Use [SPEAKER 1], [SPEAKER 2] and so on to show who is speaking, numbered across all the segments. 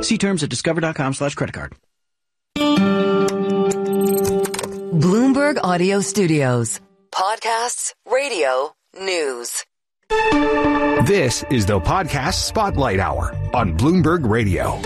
[SPEAKER 1] See terms at discover.com/creditcard.
[SPEAKER 2] Bloomberg Audio Studios. Podcasts, radio, news.
[SPEAKER 3] This is the Podcast Spotlight Hour on Bloomberg Radio.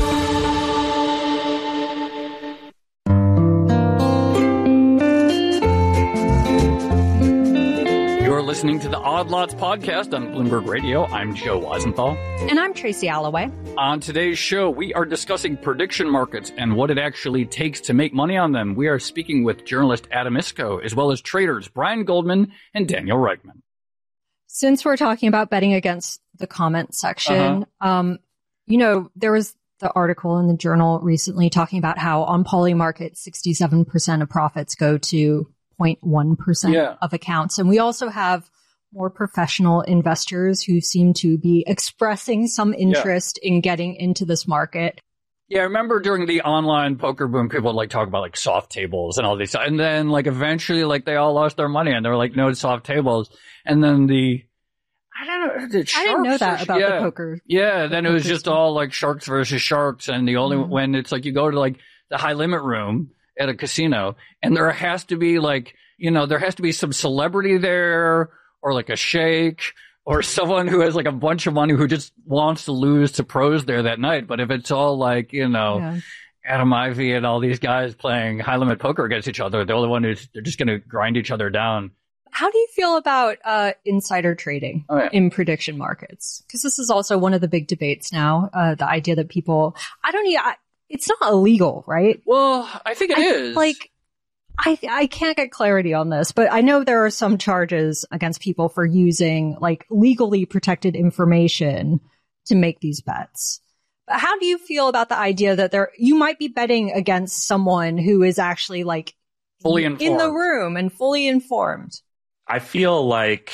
[SPEAKER 4] You're listening to the Odd Lots podcast on Bloomberg Radio. I'm Joe Weisenthal.
[SPEAKER 5] And I'm Tracy Alloway.
[SPEAKER 4] On today's show, we are discussing prediction markets and what it actually takes to make money on them. We are speaking with journalist Adam Iskoe, as well as traders Brian Goldman and Daniel Reichman.
[SPEAKER 5] Since we're talking about betting against the comment section, there was the article in the Journal recently talking about how on Polymarket, 67% of profits go to 0.1% of accounts. And we also have more professional investors who seem to be expressing some interest in getting into this market.
[SPEAKER 4] Yeah, I remember during the online poker boom, people would like talk about like soft tables and all these, and then like eventually like they all lost their money and they were like, no soft tables. And then I didn't know that about the poker. Yeah, then it was just all like sharks versus sharks, and the only when it's like you go to like the high limit room at a casino, and there has to be like, there has to be some celebrity there or like a sheikh or someone who has like a bunch of money who just wants to lose to pros there that night. But if it's all like, Adam Ivy and all these guys playing high limit poker against each other, the only one they're just going to grind each other down.
[SPEAKER 5] How do you feel about insider trading in prediction markets? Because this is also one of the big debates now, the idea that people, it's not illegal, right?
[SPEAKER 4] Well, I think it is.
[SPEAKER 5] I can't get clarity on this, but I know there are some charges against people for using like legally protected information to make these bets. But how do you feel about the idea that you might be betting against someone who is actually like
[SPEAKER 4] fully informed
[SPEAKER 5] in the room and fully informed?
[SPEAKER 6] I feel like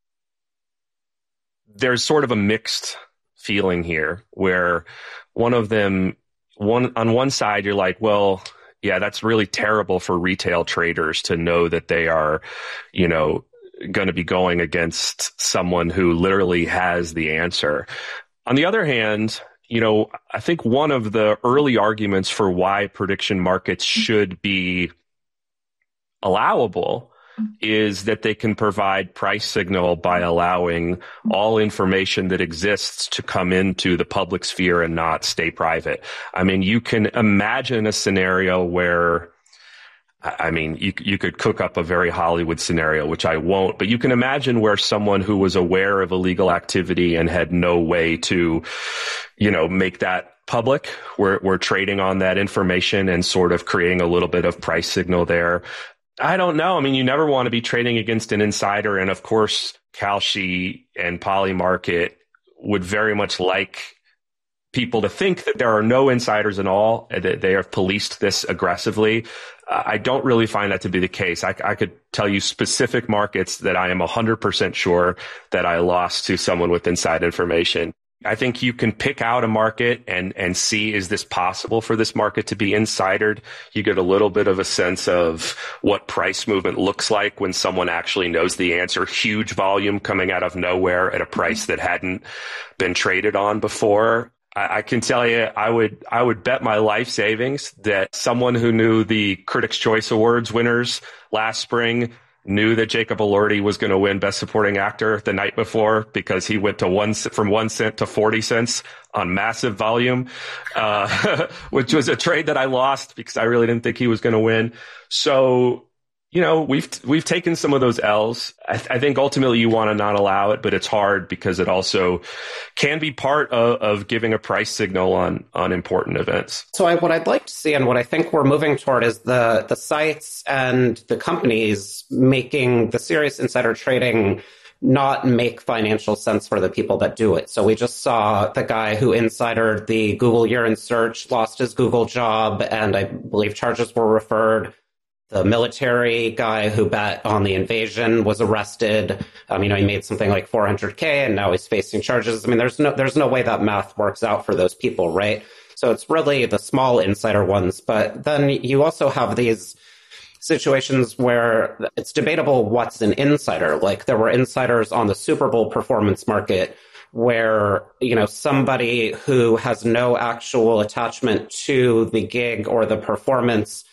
[SPEAKER 6] there's sort of a mixed feeling here where on one side, you're like, well, yeah, that's really terrible for retail traders to know that they are, going to be going against someone who literally has the answer. On the other hand, I think one of the early arguments for why prediction markets should be allowable is that they can provide price signal by allowing all information that exists to come into the public sphere and not stay private. I mean, you can imagine a scenario where, you could cook up a very Hollywood scenario, which I won't, but you can imagine where someone who was aware of illegal activity and had no way to, make that public, we're trading on that information and sort of creating a little bit of price signal there. I don't know. I mean, you never want to be trading against an insider. And of course, Kalshi and Polymarket would very much like people to think that there are no insiders at all, that they have policed this aggressively. I don't really find that to be the case. I could tell you specific markets that I am 100% sure that I lost to someone with inside information. I think you can pick out a market and see, is this possible for this market to be insidered? You get a little bit of a sense of what price movement looks like when someone actually knows the answer. Huge volume coming out of nowhere at a price that hadn't been traded on before. I can tell you, I would bet my life savings that someone who knew the Critics' Choice Awards winners last spring knew that Jacob Elordi was going to win Best Supporting Actor the night before because he went from 1 cent to 40 cents on massive volume, which was a trade that I lost because I really didn't think he was going to win. So, we've taken some of those L's. I think ultimately you want to not allow it, but it's hard because it also can be part of giving a price signal on important events.
[SPEAKER 7] So what I'd like to see and what I think we're moving toward is the sites and the companies making the serious insider trading not make financial sense for the people that do it. So we just saw the guy who insidered the Google year-end search lost his Google job, and I believe charges were referred. The military guy who bet on the invasion was arrested. He made something like $400K and now he's facing charges. I mean, there's no way that math works out for those people, right? So it's really the small insider ones. But then you also have these situations where it's debatable what's an insider. Like there were insiders on the Super Bowl performance market where, somebody who has no actual attachment to the gig or the performance,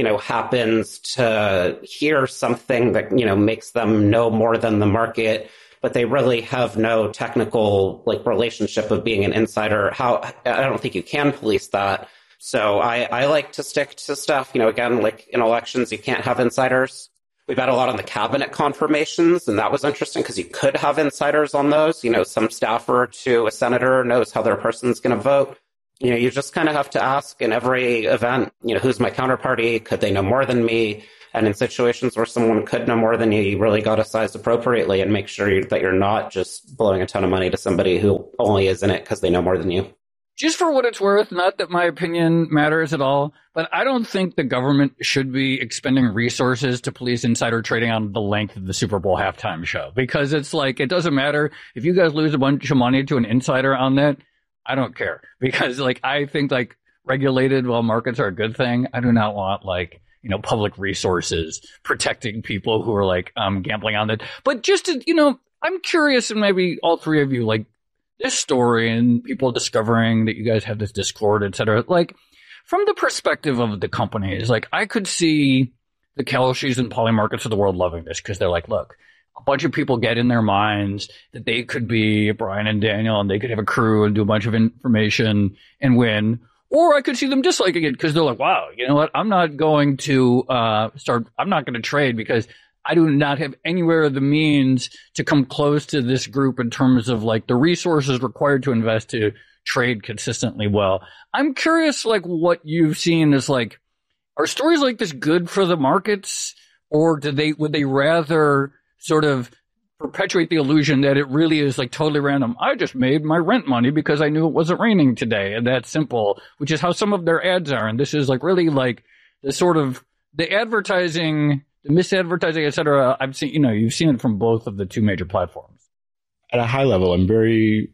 [SPEAKER 7] happens to hear something that, makes them know more than the market, but they really have no technical relationship of being an insider. I don't think you can police that. So I like to stick to stuff, again, like in elections, you can't have insiders. We've had a lot on the cabinet confirmations, and that was interesting because you could have insiders on those. Some staffer to a senator knows how their person's going to vote. You just kind of have to ask in every event, who's my counterparty? Could they know more than me? And in situations where someone could know more than you really got to size appropriately and make sure that you're not just blowing a ton of money to somebody who only is in it because they know more than you.
[SPEAKER 4] Just for what it's worth, not that my opinion matters at all, but I don't think the government should be expending resources to police insider trading on the length of the Super Bowl halftime show. Because it's it doesn't matter. If you guys lose a bunch of money to an insider on that, I don't care. Because I think regulated markets are a good thing. I do not want public resources protecting people who are gambling on it. But just to, I'm curious, and maybe all three of you, this story and people discovering that you guys have this Discord, et cetera, from the perspective of the companies, I could see the Kelshys and Polymarkets of the world loving this because they're look, a bunch of people get in their minds that they could be Brian and Daniel and they could have a crew and do a bunch of information and win. Or I could see them disliking it because they're wow, you know what? I'm not going to I'm not going to trade because I do not have anywhere the means to come close to this group in terms of the resources required to invest to trade consistently well. I'm curious, what you've seen is are stories like this good for the markets, or would they rather sort of perpetuate the illusion that it really is totally random? I just made my rent money because I knew it wasn't raining today, and that's simple, which is how some of their ads are. And this is really the sort of the advertising, the misadvertising, et cetera. I've seen, you've seen it from both of the two major platforms.
[SPEAKER 8] At a high level, I'm very,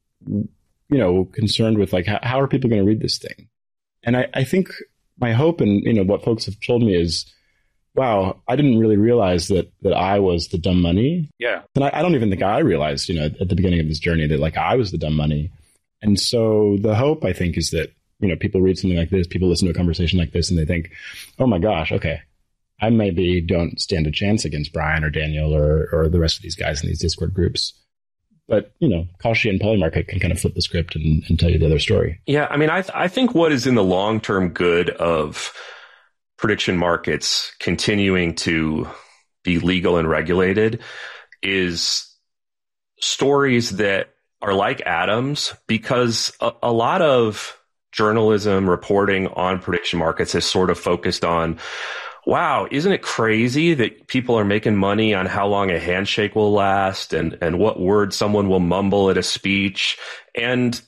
[SPEAKER 8] concerned with how are people going to read this thing? And I think my hope and, what folks have told me is, wow, I didn't really realize that I was the dumb money.
[SPEAKER 4] Yeah.
[SPEAKER 8] And I don't even think I realized, at the beginning of this journey that I was the dumb money. And so the hope, I think, is that, people read something like this, people listen to a conversation like this, and they think, oh my gosh, okay, I maybe don't stand a chance against Brian or Daniel or the rest of these guys in these Discord groups. But, Kalshi and Polymarket can kind of flip the script and tell you the other story.
[SPEAKER 6] Yeah, I mean, I think what is in the long-term good of prediction markets continuing to be legal and regulated is stories that are like Adam's, because a lot of journalism reporting on prediction markets has sort of focused on, wow, isn't it crazy that people are making money on how long a handshake will last and what words someone will mumble at a speech? And,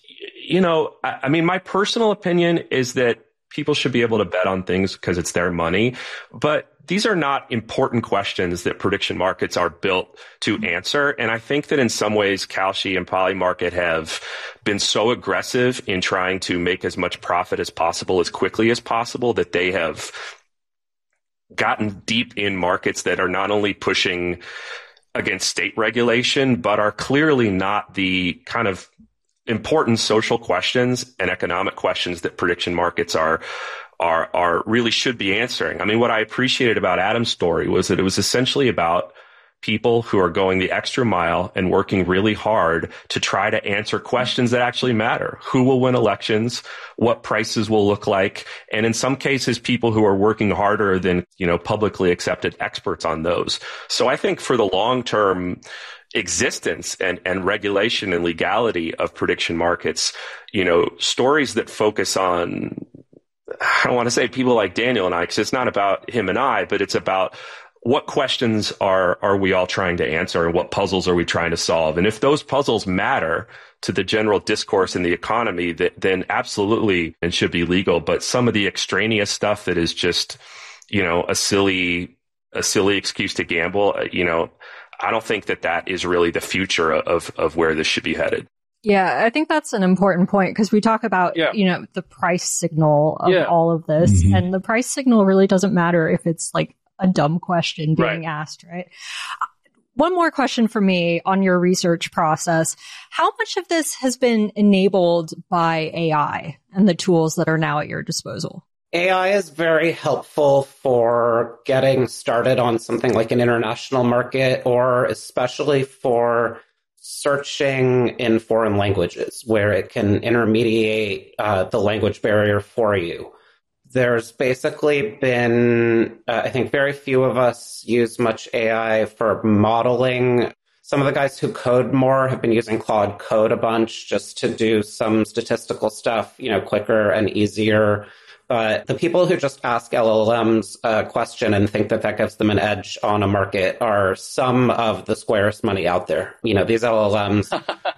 [SPEAKER 6] I mean, my personal opinion is that people should be able to bet on things because it's their money. But these are not important questions that prediction markets are built to answer. And I think that in some ways, Kalshi and Polymarket have been so aggressive in trying to make as much profit as possible, as quickly as possible, that they have gotten deep in markets that are not only pushing against state regulation, but are clearly not the kind of important social questions and economic questions that prediction markets are really should be answering. I mean, what I appreciated about Adam's story was that it was essentially about people who are going the extra mile and working really hard to try to answer questions that actually matter. Who will win elections? What prices will look like? And in some cases, people who are working harder than, publicly accepted experts on those. So I think for the long-term existence and regulation and legality of prediction markets, stories that focus on, I don't want to say people like Daniel and I, because it's not about him and I, but it's about what questions are we all trying to answer and what puzzles are we trying to solve? And if those puzzles matter to the general discourse in the economy, then absolutely it should be legal. But some of the extraneous stuff that is just, a silly excuse to gamble, I don't think that is really the future of where this should be headed.
[SPEAKER 5] Yeah, I think that's an important point because we talk about, the price signal of all of this. Mm-hmm. And the price signal really doesn't matter if it's a dumb question being asked, right? One more question for me on your research process. How much of this has been enabled by AI and the tools that are now at your disposal?
[SPEAKER 7] AI is very helpful for getting started on something like an international market, or especially for searching in foreign languages where it can intermediate the language barrier for you. There's basically been, I think very few of us use much AI for modeling. Some of the guys who code more have been using Claude Code a bunch just to do some statistical stuff, quicker and easier. But the people who just ask LLMs a question and think that gives them an edge on a market are some of the squarest money out there. These LLMs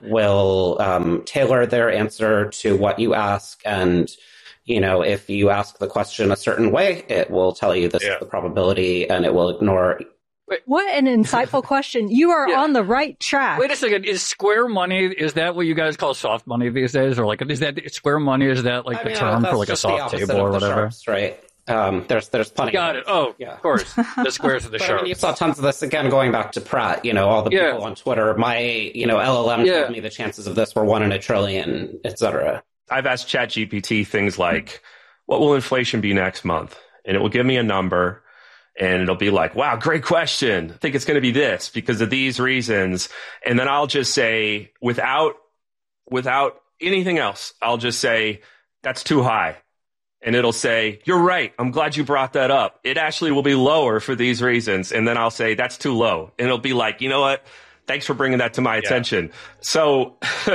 [SPEAKER 7] will tailor their answer to what you ask, and if you ask the question a certain way, it will tell you this is the probability, and it will ignore.
[SPEAKER 5] What an insightful question. You are on the right track.
[SPEAKER 4] Wait a second. Is Square money, is that what you guys call soft money these days? Or is that Square money? Is that the term for a soft table or whatever?
[SPEAKER 7] Sharps, right. There's plenty.
[SPEAKER 4] Got it. Oh, yeah. Of course. The squares are the sharps.
[SPEAKER 7] You saw tons of this again going back to Pratt. All the people on Twitter. My LLM told me the chances of this were 1 in a trillion, etc.
[SPEAKER 6] I've asked ChatGPT things like, what will inflation be next month? And it will give me a number, and it'll be like, wow, great question. I think it's going to be this because of these reasons. And then I'll just say, without anything else, I'll just say, that's too high. And it'll say, you're right. I'm glad you brought that up. It actually will be lower for these reasons. And then I'll say, that's too low. And it'll be like, you know what? Thanks for bringing that to my attention. So,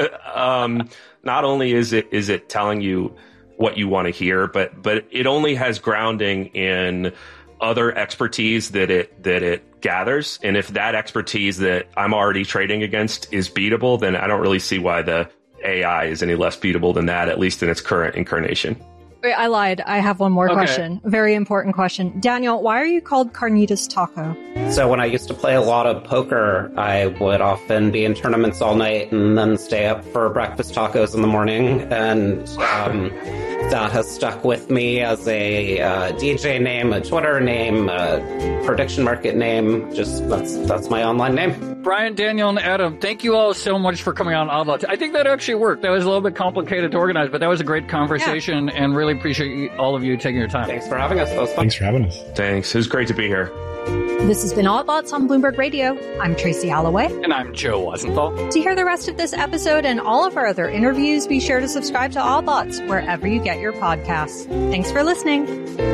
[SPEAKER 6] not only is it telling you what you want to hear, but it only has grounding in other expertise that it gathers. And if that expertise that I'm already trading against is beatable, then I don't really see why the AI is any less beatable than that, at least in its current incarnation.
[SPEAKER 5] Wait, I lied. I have one more question. A very important question. Daniel, why are you called Carnitas Taco?
[SPEAKER 7] So when I used to play a lot of poker, I would often be in tournaments all night and then stay up for breakfast tacos in the morning. And that has stuck with me as a DJ name, a Twitter name, a prediction market name. Just that's my online name.
[SPEAKER 4] Brian, Daniel, and Adam, thank you all so much for coming on Odd Lots. I think that actually worked. That was a little bit complicated to organize, but that was a great conversation, and really appreciate all of you taking your time.
[SPEAKER 7] Thanks for having us. That was fun.
[SPEAKER 8] Thanks for having us.
[SPEAKER 6] Thanks. It was great to be here.
[SPEAKER 5] This has been Odd Lots on Bloomberg Radio. I'm Tracy Alloway.
[SPEAKER 4] And I'm Joe Weisenthal.
[SPEAKER 5] To hear the rest of this episode and all of our other interviews, be sure to subscribe to Odd Lots wherever you get your podcasts. Thanks for listening.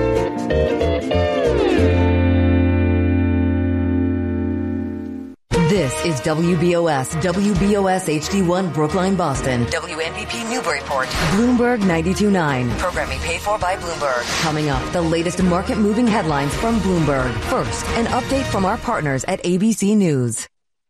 [SPEAKER 2] This is WBOS HD1 Brookline, Boston. WNBP Newburyport. Bloomberg 92.9. Programming paid for by Bloomberg. Coming up, the latest market-moving headlines from Bloomberg. First, an update from our partners at ABC News.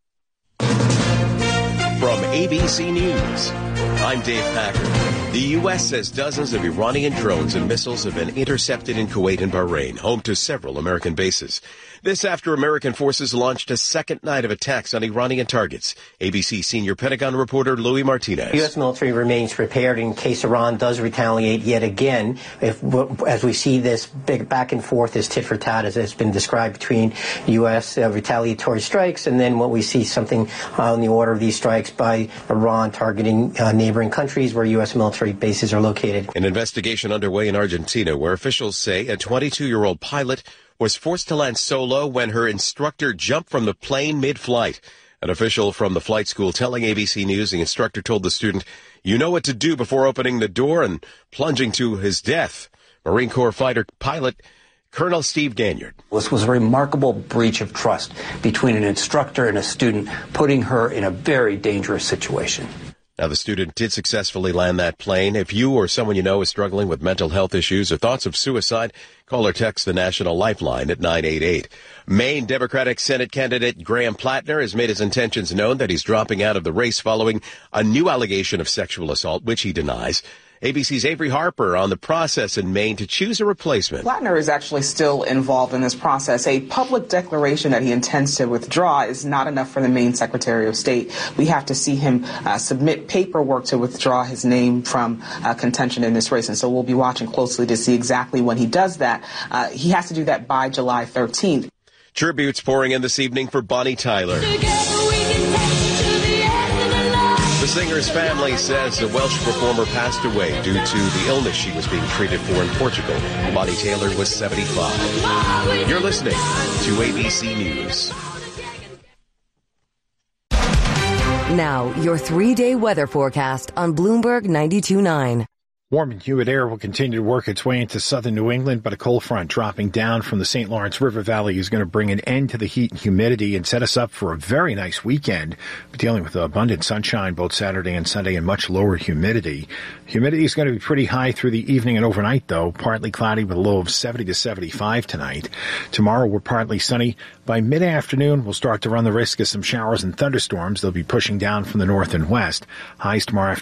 [SPEAKER 9] From ABC News, I'm Dave Packer. The U.S. says dozens of Iranian drones and missiles have been intercepted in Kuwait and Bahrain, home to several American bases. This after American forces launched a second night of attacks on Iranian targets. ABC senior Pentagon reporter Louis Martinez.
[SPEAKER 10] The U.S. military remains prepared in case Iran does retaliate yet again. As we see this big back and forth, this tit for tat, as has been described between U.S. Retaliatory strikes, and then what we see something on the order of these strikes by Iran targeting neighboring countries where U.S. military bases are located.
[SPEAKER 9] An investigation underway in Argentina where officials say a 22-year-old pilot was forced to land solo when her instructor jumped from the plane mid-flight. An official from the flight school telling ABC News the instructor told the student, "You know what to do before opening the door and plunging to his death." Marine Corps fighter pilot Colonel Steve Ganyard.
[SPEAKER 11] This was a remarkable breach of trust between an instructor and a student, putting her in a very dangerous situation.
[SPEAKER 9] Now, the student did successfully land that plane. If you or someone you know is struggling with mental health issues or thoughts of suicide, call or text the National Lifeline at 988. Maine Democratic Senate candidate Graham Plattner has made his intentions known that he's dropping out of the race following a new allegation of sexual assault, which he denies. ABC's Avery Harper on the process in Maine to choose a replacement.
[SPEAKER 12] Plattner is actually still involved in this process. A public declaration that he intends to withdraw is not enough for the Maine Secretary of State. We have to see him submit paperwork to withdraw his name from contention in this race. And so we'll be watching closely to see exactly when he does that. He has to do that by July 13th.
[SPEAKER 9] Tributes pouring in this evening for Bonnie Tyler. The singer's family says the Welsh performer passed away due to the illness she was being treated for in Portugal. Bonnie Tyler was 75. You're listening to ABC News.
[SPEAKER 2] Now, your 3-day weather forecast on Bloomberg 92.9.
[SPEAKER 13] Warm and humid air will continue to work its way into southern New England, but a cold front dropping down from the St. Lawrence River Valley is going to bring an end to the heat and humidity and set us up for a very nice weekend. We're dealing with abundant sunshine both Saturday and Sunday and much lower humidity. Humidity is going to be pretty high through the evening and overnight, though. Partly cloudy with a low of 70 to 75 tonight. Tomorrow, we're partly sunny. By mid-afternoon, we'll start to run the risk of some showers and thunderstorms. They'll be pushing down from the north and west. Highs tomorrow afternoon